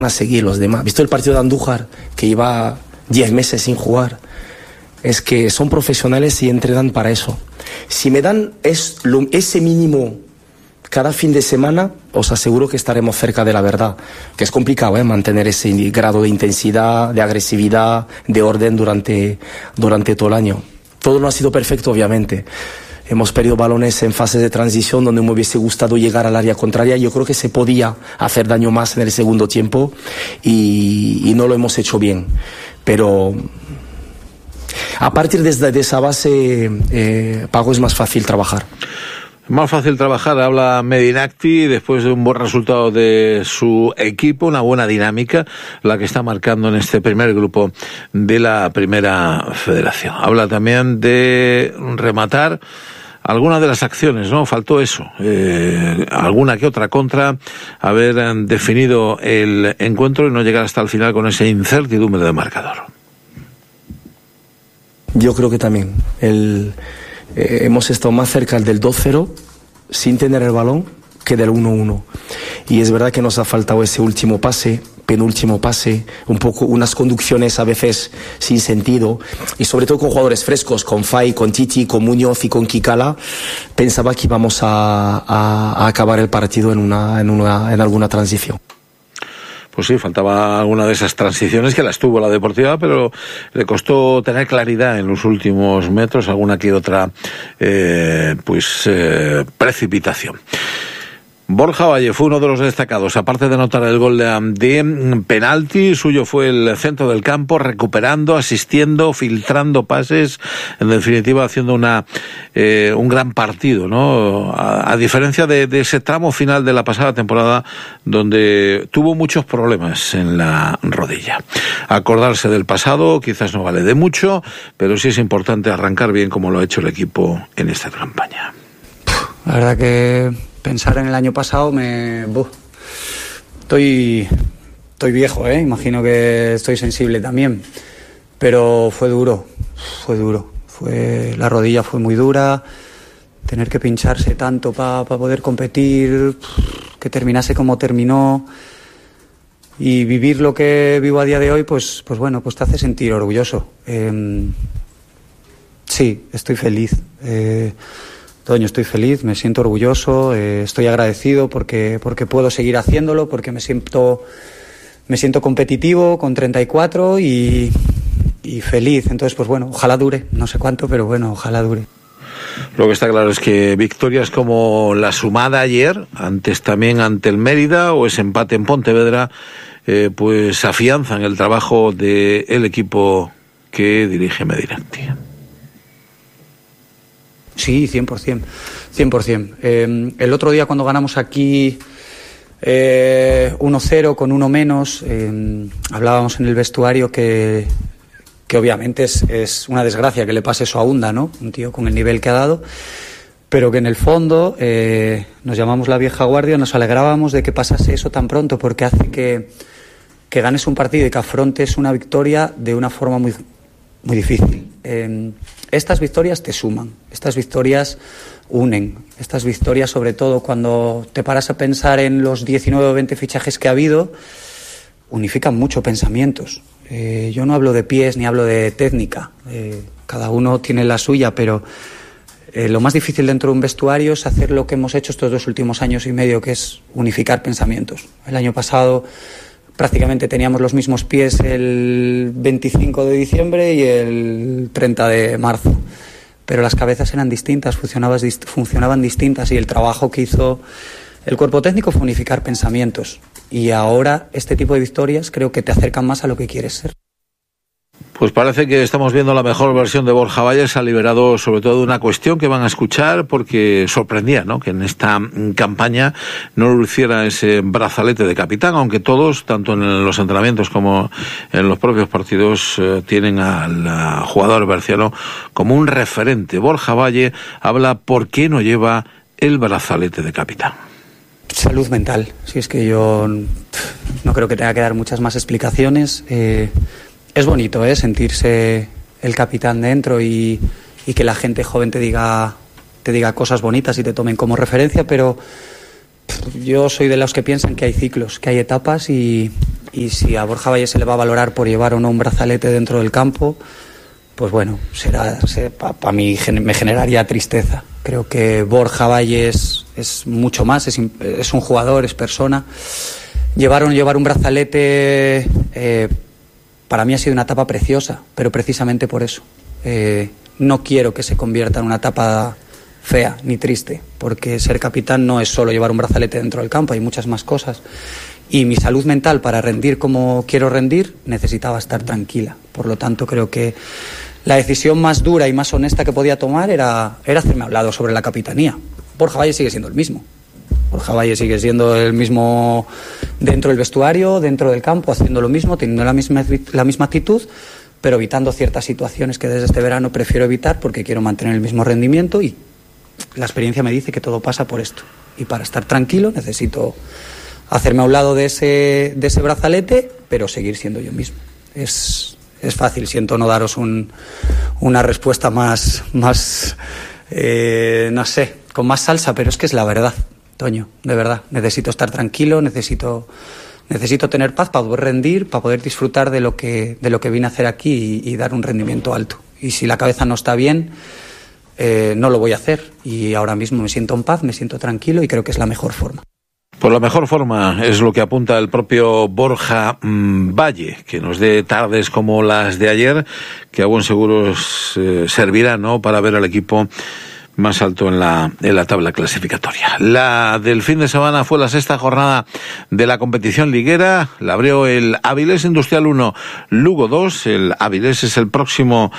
a seguir los demás. ¿Visto el partido de Andújar, que lleva 10 meses sin jugar? Es que son profesionales y entrenan para eso. Si me dan ese mínimo cada fin de semana, os aseguro que estaremos cerca de la verdad. Que es complicado, mantener ese grado de intensidad, de agresividad, de orden durante todo el año. Todo no ha sido perfecto, obviamente. Hemos perdido balones en fases de transición donde me hubiese gustado llegar al área contraria. Yo creo que se podía hacer daño más en el segundo tiempo y no lo hemos hecho bien. Pero a partir de esa base, Paco, es más fácil trabajar. Más fácil trabajar, habla Medinacti, después de un buen resultado de su equipo, una buena dinámica, la que está marcando en este primer grupo de la Primera Federación. Habla también de rematar algunas de las acciones, ¿no? Faltó eso, alguna que otra contra, haber definido el encuentro y no llegar hasta el final con esa incertidumbre de marcador. Yo creo que también hemos estado más cerca del 2-0 sin tener el balón que del 1-1. Y es verdad que nos ha faltado ese último pase, penúltimo pase, un poco unas conducciones a veces sin sentido. Y sobre todo con jugadores frescos, con Fay, con Titi, con Muñoz y con Kikala, pensaba que íbamos a acabar el partido en alguna transición. Pues sí, faltaba alguna de esas transiciones que las tuvo la Deportiva, pero le costó tener claridad en los últimos metros, alguna que otra precipitación. Borja Valle fue uno de los destacados, aparte de anotar el gol de penalti, suyo fue el centro del campo, recuperando, asistiendo, filtrando pases, en definitiva haciendo un gran partido, ¿no? A diferencia de ese tramo final de la pasada temporada, donde tuvo muchos problemas en la rodilla. Acordarse del pasado quizás no vale de mucho, pero sí es importante arrancar bien como lo ha hecho el equipo en esta campaña. La verdad que pensar en el año pasado estoy viejo, imagino que estoy sensible también, pero fue duro, la rodilla fue muy dura, tener que pincharse tanto para poder competir, que terminase como terminó y vivir lo que vivo a día de hoy, pues te hace sentir orgulloso. Sí, estoy feliz. Toño, estoy feliz, me siento orgulloso, estoy agradecido porque puedo seguir haciéndolo, porque me siento competitivo con 34 y feliz. Entonces, ojalá dure, no sé cuánto, pero ojalá dure. Lo que está claro es que victorias como la sumada ayer, antes también ante el Mérida, o ese empate en Pontevedra, pues afianzan el trabajo del equipo que dirige Medinacti. Sí, 100%. El otro día cuando ganamos aquí 1-0 con uno menos, hablábamos en el vestuario que obviamente es una desgracia que le pase eso a Unda, ¿no? Un tío con el nivel que ha dado, pero que en el fondo nos llamamos la vieja guardia, nos alegrábamos de que pasase eso tan pronto, porque hace que ganes un partido y que afrontes una victoria de una forma muy, muy difícil. Estas victorias te suman, estas victorias unen, estas victorias, sobre todo cuando te paras a pensar en los 19 o 20 fichajes que ha habido, unifican mucho pensamientos. Yo no hablo de pies ni hablo de técnica, cada uno tiene la suya, pero lo más difícil dentro de un vestuario es hacer lo que hemos hecho estos 2 últimos años y medio, que es unificar pensamientos. El año pasado prácticamente teníamos los mismos pies el 25 de diciembre y el 30 de marzo, pero las cabezas eran distintas, funcionaban distintas, y el trabajo que hizo el cuerpo técnico fue unificar pensamientos, y ahora este tipo de victorias creo que te acercan más a lo que quieres ser. Pues parece que estamos viendo la mejor versión de Borja Valle. Se ha liberado sobre todo de una cuestión que van a escuchar, porque sorprendía, ¿no?, que en esta campaña no luciera ese brazalete de capitán, aunque todos, tanto en los entrenamientos como en los propios partidos, tienen al jugador berciano como un referente. Borja Valle habla por qué no lleva el brazalete de capitán. Salud mental. Si es que yo no creo que tenga que dar muchas más explicaciones. Es bonito, sentirse el capitán dentro y que la gente joven te diga cosas bonitas y te tomen como referencia, pero yo soy de los que piensan que hay ciclos, que hay etapas, y y si a Borja Valle se le va a valorar por llevar o no un brazalete dentro del campo, pues bueno, para mí me generaría tristeza. Creo que Borja Valle es mucho más, es un jugador, es persona. Llevar un brazalete para mí ha sido una etapa preciosa, pero precisamente por eso. No quiero que se convierta en una etapa fea ni triste, porque ser capitán no es solo llevar un brazalete dentro del campo, hay muchas más cosas. Y mi salud mental, para rendir como quiero rendir, necesitaba estar tranquila. Por lo tanto, creo que la decisión más dura y más honesta que podía tomar era hacerme a un lado sobre la capitanía. Borja Valle sigue siendo el mismo. Borja Valle sigue siendo el mismo dentro del vestuario, dentro del campo, haciendo lo mismo, teniendo la misma actitud, pero evitando ciertas situaciones que desde este verano prefiero evitar porque quiero mantener el mismo rendimiento, y la experiencia me dice que todo pasa por esto. Y para estar tranquilo necesito hacerme a un lado de ese brazalete, pero seguir siendo yo mismo. Es fácil, siento no daros una respuesta más no sé, con más salsa, pero es que es la verdad, Toño, de verdad. Necesito estar tranquilo, necesito tener paz para poder rendir, para poder disfrutar de lo que vine a hacer aquí y dar un rendimiento alto. Y si la cabeza no está bien, no lo voy a hacer. Y ahora mismo me siento en paz, me siento tranquilo y creo que es la mejor forma. Por la mejor forma es lo que apunta el propio Borja Valle, que nos dé tardes como las de ayer, que a buen seguro servirán, ¿no?, para ver al equipo más alto en la tabla clasificatoria. La del fin de semana fue la sexta jornada de la competición liguera. La abrió el Avilés Industrial 1, Lugo 2. El Avilés es el próximo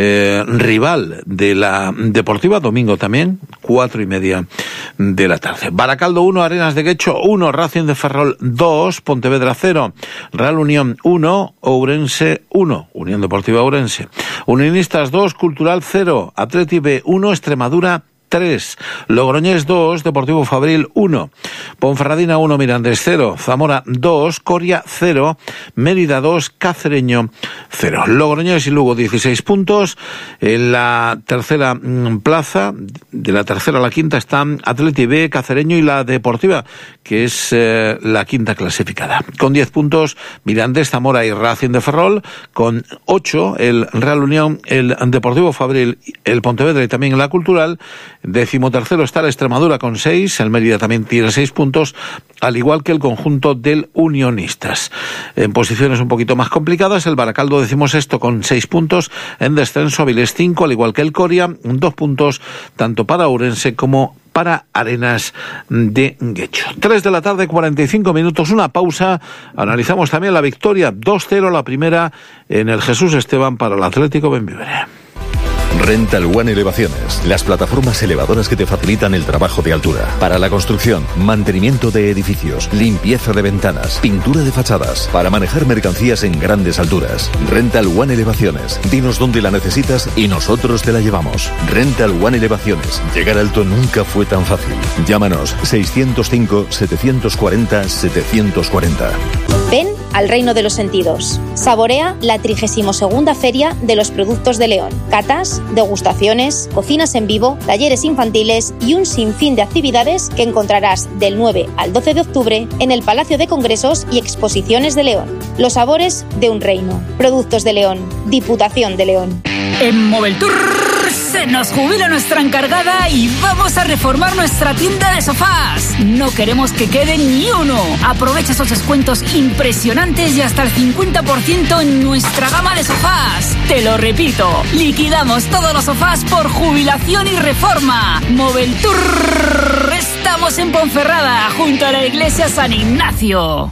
rival de la Deportiva, domingo también, 4:30 de la tarde. Baracaldo 1, Arenas de Guecho 1, Racing de Ferrol 2, Pontevedra 0, Real Unión 1, Ourense 1, Unión Deportiva Ourense. Unionistas 2, Cultural 0, Atleti B 1, Extremadura 3, Logroñés 2, Deportivo Fabril 1, Ponferradina 1, Mirandés 0, Zamora 2, Coria 0, Mérida 2, Cacereño 0. Logroñés y Lugo 16 puntos. En la tercera plaza, de la tercera a la quinta, están Atleti B, Cacereño y la Deportiva, que es la quinta clasificada. Con 10 puntos, Mirandés, Zamora y Racing de Ferrol. Con 8, el Real Unión, el Deportivo Fabril, el Pontevedra y también la Cultural. 13º está la Extremadura con 6, el Mérida también tiene 6 puntos, al igual que el conjunto del Unionistas. En posiciones un poquito más complicadas, el Baracaldo 16º con 6 puntos, en descenso Avilés 5, al igual que el Coria, 2 puntos tanto para Ourense como para Arenas de Guecho. 3 de la tarde, 45 minutos, una pausa. Analizamos también la victoria 2-0, la primera en el Jesús Esteban para el Atlético Bembibre. Rental One Elevaciones, las plataformas elevadoras que te facilitan el trabajo de altura. Para la construcción, mantenimiento de edificios, limpieza de ventanas, pintura de fachadas, para manejar mercancías en grandes alturas. Rental One Elevaciones, dinos dónde la necesitas y nosotros te la llevamos. Rental One Elevaciones, llegar alto nunca fue tan fácil. Llámanos 605-740-740. Ven al reino de los sentidos. Saborea la 32ª Feria de los Productos de León. Catas, degustaciones, cocinas en vivo, talleres infantiles y un sinfín de actividades que encontrarás del 9 al 12 de octubre en el Palacio de Congresos y Exposiciones de León. Los sabores de un reino. Productos de León. Diputación de León. En Moveltour se nos jubila nuestra encargada y vamos a reformar nuestra tienda de sofás. No queremos que quede ni uno. Aprovecha esos descuentos impresionantes y hasta el 50% en nuestra gama de sofás. Te lo repito, liquidamos todos los sofás por jubilación y reforma. Moveltour. Estamos en Ponferrada, junto a la iglesia San Ignacio.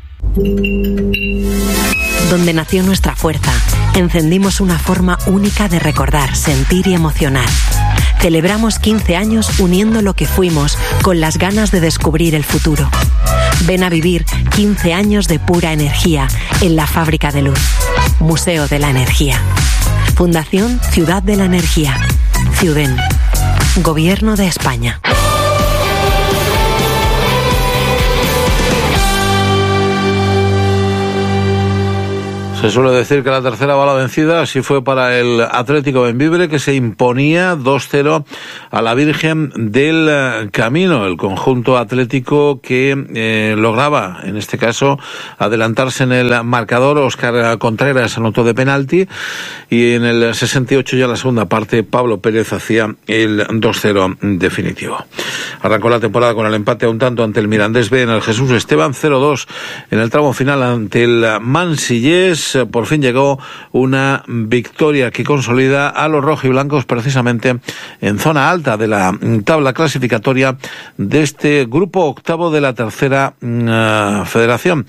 Donde nació nuestra fuerza, encendimos una forma única de recordar, sentir y emocionar. Celebramos 15 años uniendo lo que fuimos con las ganas de descubrir el futuro. Ven a vivir 15 años de pura energía en la Fábrica de Luz. Museo de la Energía. Fundación Ciudad de la Energía. Ciuden. Gobierno de España. Se suele decir que la tercera va la vencida, así fue para el Atlético Bembibre, que se imponía 2-0 a la Virgen del Camino, el conjunto atlético que lograba, en este caso, adelantarse en el marcador. Óscar Contreras anotó de penalti y en el 68, ya la segunda parte, Pablo Pérez hacía el 2-0 definitivo. Arrancó la temporada con el empate a un tanto ante el Mirandés B en el Jesús Esteban, 0-2 en el tramo final ante el Mansillés. Por fin llegó una victoria que consolida a los rojiblancos precisamente en zona alta de la tabla clasificatoria de este grupo octavo de la tercera federación.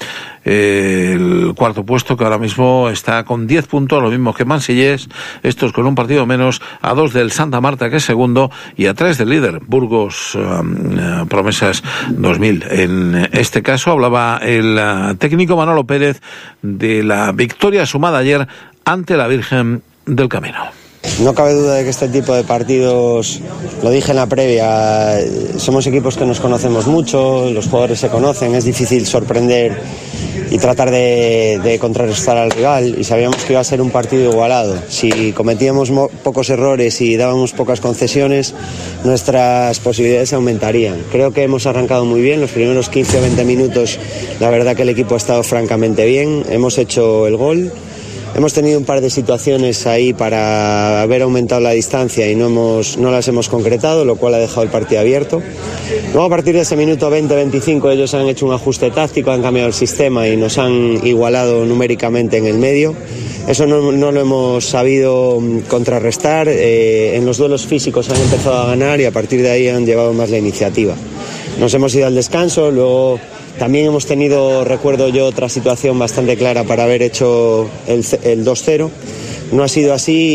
El cuarto puesto, que ahora mismo está con 10 puntos, lo mismo que Mansillés, estos con un partido menos, a 2 del Santa Marta, que es segundo, y a 3 del líder, Burgos Promesas 2000. En este caso hablaba el técnico Manolo Pérez de la victoria sumada ayer ante la Virgen del Camino. No cabe duda de que este tipo de partidos, lo dije en la previa, somos equipos que nos conocemos mucho, los jugadores se conocen, es difícil sorprender y tratar de contrarrestar al rival, y sabíamos que iba a ser un partido igualado. Si cometíamos pocos errores y dábamos pocas concesiones, nuestras posibilidades aumentarían. Creo que hemos arrancado muy bien, los primeros 15 o 20 minutos la verdad que el equipo ha estado francamente bien, hemos hecho el gol. Hemos tenido un par de situaciones ahí para haber aumentado la distancia y no las hemos concretado, lo cual ha dejado el partido abierto. Luego, a partir de ese minuto 20-25, ellos han hecho un ajuste táctico, han cambiado el sistema y nos han igualado numéricamente en el medio. Eso no lo hemos sabido contrarrestar. En los duelos físicos han empezado a ganar y a partir de ahí han llevado más la iniciativa. Nos hemos ido al descanso, luego también hemos tenido, recuerdo yo, otra situación bastante clara para haber hecho el 2-0. No ha sido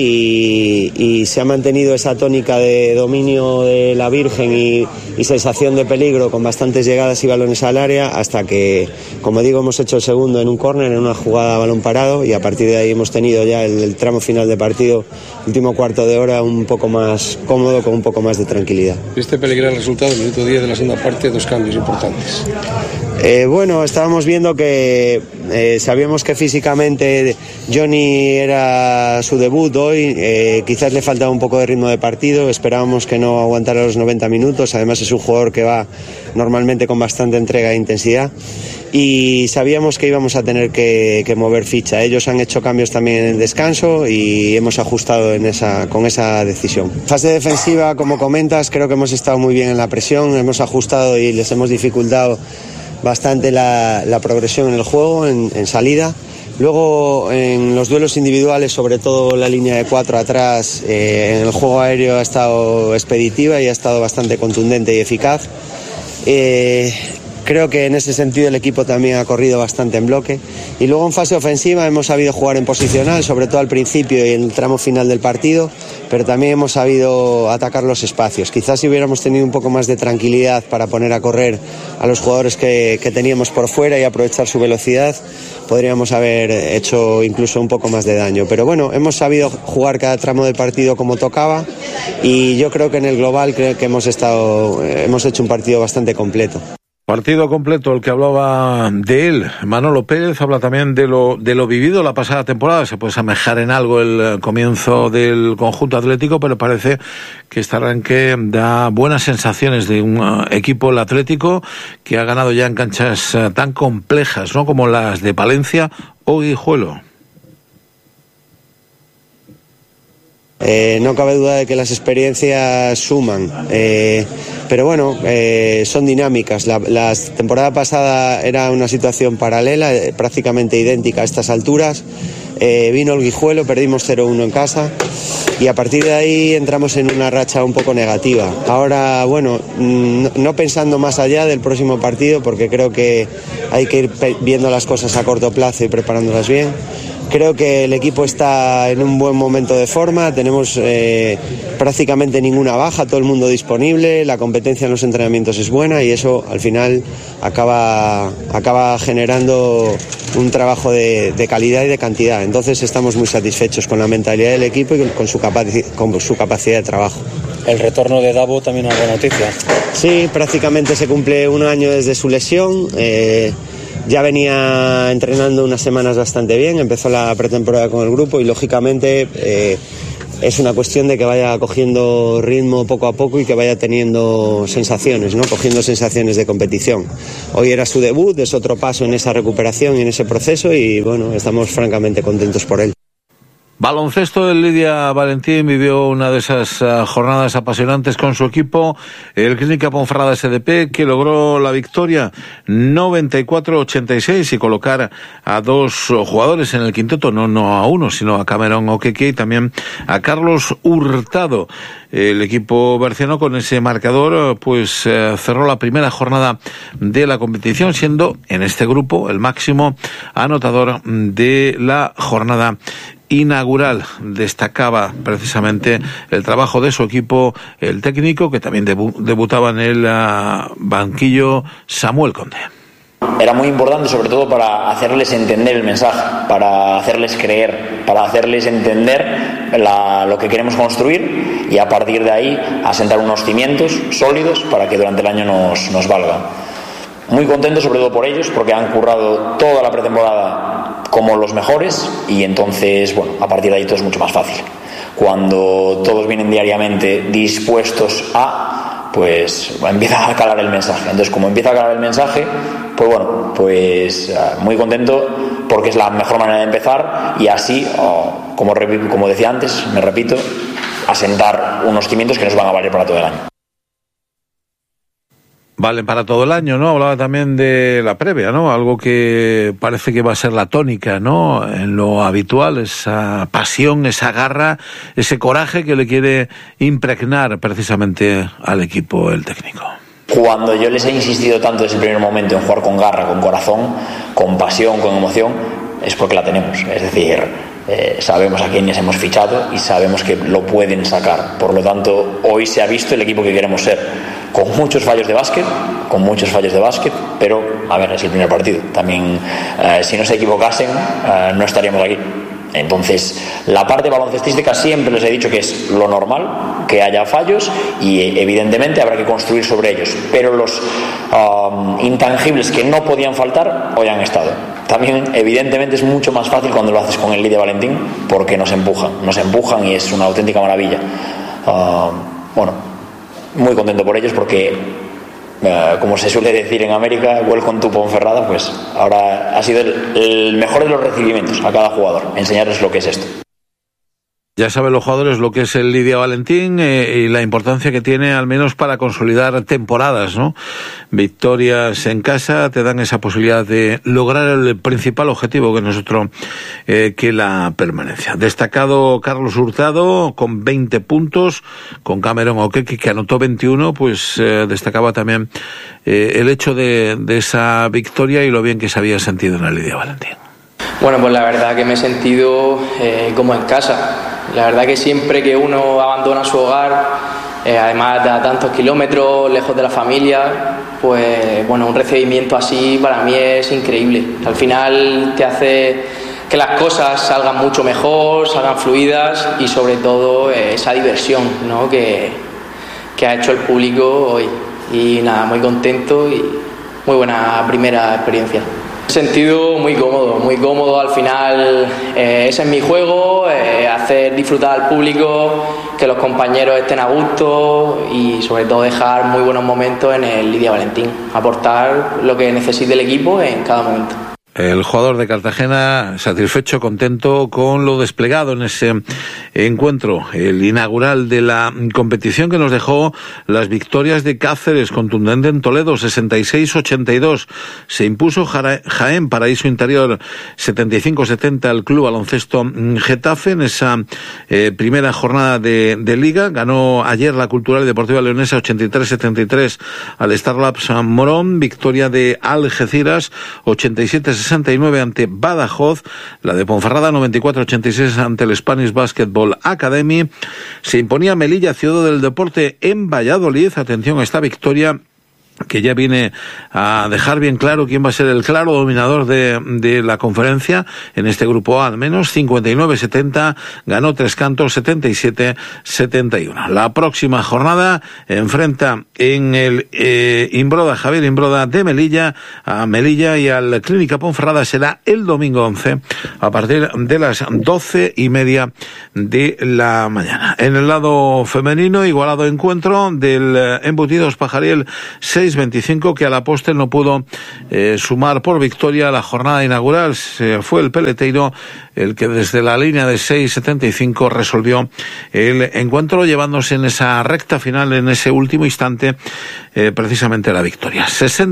así y se ha mantenido esa tónica de dominio de la Virgen y sensación de peligro con bastantes llegadas y balones al área hasta que, como digo, hemos hecho el segundo en un córner, en una jugada a balón parado, y a partir de ahí hemos tenido ya el tramo final de partido, último cuarto de hora, un poco más cómodo, con un poco más de tranquilidad. ¿Viste peligrar el resultado del minuto 10 de la segunda parte? 2 cambios importantes. Bueno, estábamos viendo que sabíamos que físicamente Johnny era su debut hoy, quizás le faltaba un poco de ritmo de partido, esperábamos que no aguantara los 90 minutos, además es un jugador que va normalmente con bastante entrega e intensidad, y sabíamos que íbamos a tener que mover ficha. Ellos han hecho cambios también en el descanso y hemos ajustado con esa decisión. Fase defensiva, como comentas, creo que hemos estado muy bien en la presión, hemos ajustado y les hemos dificultado bastante la progresión en el juego, en salida. Luego en los duelos individuales, sobre todo la línea de 4 atrás, en el juego aéreo ha estado expeditiva y ha estado bastante contundente y eficaz. Creo que en ese sentido el equipo también ha corrido bastante en bloque. Y luego en fase ofensiva hemos sabido jugar en posicional, sobre todo al principio y en el tramo final del partido, pero también hemos sabido atacar los espacios. Quizás si hubiéramos tenido un poco más de tranquilidad para poner a correr a los jugadores que teníamos por fuera y aprovechar su velocidad, podríamos haber hecho incluso un poco más de daño. Pero bueno, hemos sabido jugar cada tramo del partido como tocaba y yo creo que en el global creo que hemos hecho un partido bastante completo. Partido completo, el que hablaba de él, Manolo Pérez, habla también de lo vivido la pasada temporada. Se puede asemejar en algo el comienzo del conjunto atlético, pero parece que este arranque da buenas sensaciones de un equipo, el Atlético, que ha ganado ya en canchas tan complejas, ¿no?, como las de Palencia o Guijuelo. No cabe duda de que las experiencias suman, pero bueno, son dinámicas. La temporada pasada era una situación paralela, prácticamente idéntica a estas alturas. Vino el Guijuelo, perdimos 0-1 en casa y a partir de ahí entramos en una racha un poco negativa. Ahora, bueno, no pensando más allá del próximo partido, porque creo que hay que ir viendo las cosas a corto plazo y preparándolas bien. Creo que el equipo está en un buen momento de forma, tenemos prácticamente ninguna baja, todo el mundo disponible, la competencia en los entrenamientos es buena y eso al final acaba generando un trabajo de calidad y de cantidad. Entonces estamos muy satisfechos con la mentalidad del equipo y con su capacidad de trabajo. El retorno de Davo también es una buena noticia. Sí, prácticamente se cumple un año desde su lesión. Ya venía entrenando unas semanas bastante bien, empezó la pretemporada con el grupo y lógicamente es una cuestión de que vaya cogiendo ritmo poco a poco y que vaya teniendo sensaciones, ¿no? Cogiendo sensaciones de competición. Hoy era su debut, es otro paso en esa recuperación y en ese proceso y bueno, estamos francamente contentos por él. Baloncesto, el Lidia Valentín vivió una de esas jornadas apasionantes con su equipo, el Clínica Ponferrada SDP, que logró la victoria 94-86 y colocar a dos jugadores en el quinteto, no a uno, sino a Cameron Okeke y también a Carlos Hurtado. El equipo berciano con ese marcador pues cerró la primera jornada de la competición, siendo en este grupo el máximo anotador de la jornada inaugural. Destacaba precisamente el trabajo de su equipo, el técnico, que también debutaba en el banquillo, Samuel Conde. Era muy importante, sobre todo para hacerles entender el mensaje, para hacerles creer, para hacerles entender lo que queremos construir y a partir de ahí asentar unos cimientos sólidos para que durante el año nos valga. Muy contento sobre todo por ellos, porque han currado toda la pretemporada como los mejores y entonces, bueno, a partir de ahí todo es mucho más fácil. Cuando todos vienen diariamente dispuestos pues empieza a calar el mensaje. Entonces, como empieza a calar el mensaje, pues bueno, pues muy contento porque es la mejor manera de empezar y así, como decía antes, me repito, asentar unos cimientos que nos van a valer para todo el año. Valen para todo el año, ¿no? Hablaba también de la previa, ¿no? Algo que parece que va a ser la tónica, ¿no? En lo habitual, esa pasión, esa garra, ese coraje que le quiere impregnar precisamente al equipo el técnico. Cuando yo les he insistido tanto desde el primer momento en jugar con garra, con corazón, con pasión, con emoción, es porque la tenemos. Es decir, sabemos a quiénes hemos fichado y sabemos que lo pueden sacar. Por lo tanto, hoy se ha visto el equipo que queremos ser. Con muchos fallos de básquet, pero, a ver, es el primer partido. También, si no se equivocasen, no estaríamos aquí. Entonces, la parte baloncestística siempre les he dicho que es lo normal, que haya fallos y evidentemente habrá que construir sobre ellos. Pero los intangibles que no podían faltar, hoy han estado. También, evidentemente, es mucho más fácil cuando lo haces con el Lidia Valentín, porque nos empujan y es una auténtica maravilla. Bueno, muy contento por ellos porque, como se suele decir en América, welcome to Ponferrada, pues ahora ha sido el mejor de los recibimientos a cada jugador, enseñarles lo que es esto. Ya saben los jugadores lo que es el Lidia Valentín y la importancia que tiene al menos para consolidar temporadas, ¿no? Victorias en casa te dan esa posibilidad de lograr el principal objetivo que nosotros que la permanencia. Destacado Carlos Hurtado con 20 puntos, con Cameron Okeke que anotó 21, pues destacaba también el hecho de esa victoria y lo bien que se había sentido en el Lidia Valentín. Bueno, pues la verdad que me he sentido como en casa. La verdad que siempre que uno abandona su hogar, además de a tantos kilómetros, lejos de la familia, pues bueno, un recibimiento así para mí es increíble. Al final te hace que las cosas salgan mucho mejor, salgan fluidas y sobre todo esa diversión, ¿no? que ha hecho el público hoy. Y nada, muy contento y muy buena primera experiencia. Me he sentido muy cómodo al final, ese es mi juego, hacer disfrutar al público, que los compañeros estén a gusto y sobre todo dejar muy buenos momentos en el Lidia Valentín, aportar lo que necesite el equipo en cada momento. El jugador de Cartagena satisfecho, contento con lo desplegado en ese encuentro, el inaugural de la competición que nos dejó las victorias de Cáceres, contundente en Toledo, 66-82. Se impuso Jaén, Paraíso Interior, 75-70 al Club Baloncesto Getafe en esa primera jornada de Liga. Ganó ayer la Cultural y Deportiva Leonesa 83-73 al Star Labs Morón. Victoria de Algeciras, 87-69 ante Badajoz, la de Ponferrada 94-86 ante el Spanish Basketball Academy. Se imponía Melilla, Ciudad del Deporte en Valladolid. Atención a esta victoria que ya viene a dejar bien claro quién va a ser el claro dominador de la conferencia, en este grupo A al menos. 59-70, ganó 3 cantos, 77-71. La próxima jornada enfrenta en el Javier Imbroda de Melilla, a Melilla y al Clínica Ponferrada. Será el domingo 11 a partir de las 12:30 de la mañana. En el lado femenino, igualado encuentro del Embutidos Pajariel 6-25, que a la postre no pudo sumar por victoria a la jornada inaugural. Fue el Peleteiro el que desde la línea de 6-75 resolvió el encuentro, llevándose en esa recta final, en ese último instante, precisamente la victoria.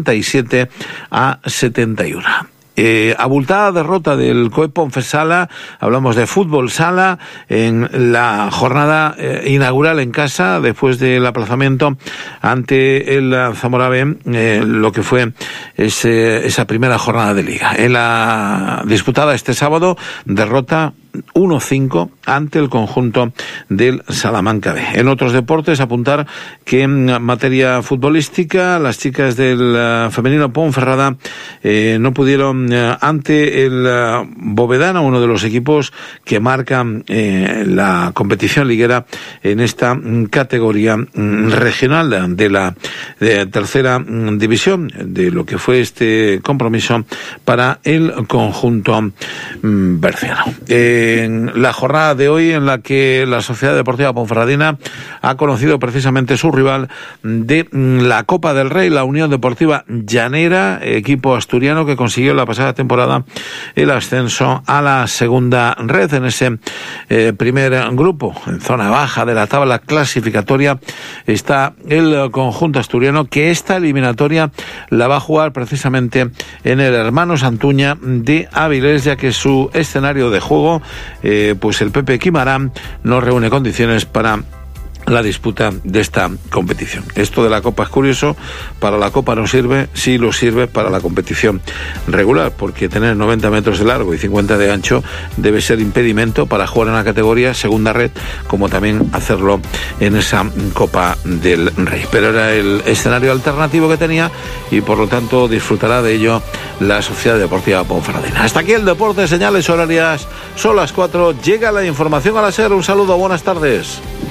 67-71. Abultada derrota del COE Ponfesala. Hablamos de fútbol sala en la jornada inaugural en casa, después del aplazamiento ante el Zamora B, lo que fue esa primera jornada de liga. En la disputada este sábado, derrota 1-5 ante el conjunto del Salamanca B. En otros deportes, apuntar que en materia futbolística, las chicas del femenino Ponferrada no pudieron ante el Bovedana, uno de los equipos que marcan la competición liguera en esta categoría regional de la tercera división, de lo que fue este compromiso para el conjunto berciano. En la jornada de hoy, en la que la Sociedad Deportiva Ponferradina ha conocido precisamente su rival de la Copa del Rey, la Unión Deportiva Llanera, equipo asturiano que consiguió la pasada temporada el ascenso a la segunda red. En ese primer grupo, en zona baja de la tabla clasificatoria, está el conjunto asturiano, que esta eliminatoria la va a jugar precisamente en el Hermanos Antuña de Avilés, ya que su escenario de juego, pues el Pepe Quimarán, no reúne condiciones para la disputa de esta competición. Esto de la Copa es curioso, para la Copa no sirve, sí lo sirve para la competición regular, porque tener 90 metros de largo y 50 de ancho debe ser impedimento para jugar en la categoría segunda red, como también hacerlo en esa Copa del Rey. Pero era el escenario alternativo que tenía y por lo tanto disfrutará de ello la Sociedad Deportiva Ponferradina. Hasta aquí el deporte, señales horarias, son las 4, llega la información a la SER. Un saludo, buenas tardes.